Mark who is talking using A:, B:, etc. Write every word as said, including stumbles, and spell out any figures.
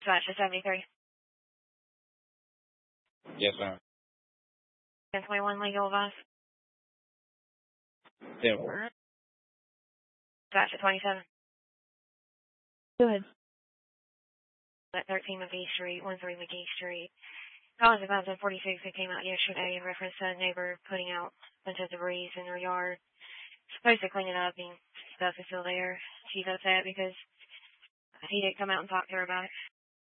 A: Dispatch to seventy-three.
B: Yes, ma'am.
A: ten twenty-one legal advice.
B: ten
A: Dispatch to twenty-seven.
C: Go ahead.
A: At thirteen McGee Street, thirteen McGee Street. Collins of five forty-six that came out yesterday in reference to a neighbor putting out a bunch of debris in their yard. Supposed to clean it up and stuff is still there. She's upset because he didn't come out and talk to her about it.